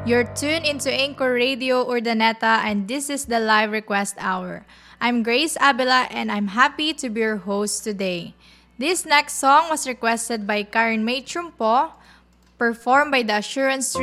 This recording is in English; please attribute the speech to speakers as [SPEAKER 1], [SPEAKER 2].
[SPEAKER 1] You're tuned into Anchor Radio Urdaneta, and this is the Live Request Hour. I'm Grace Abela, and I'm happy to be your host today. This next song was requested by Karen May Trumpo, performed by the Assurance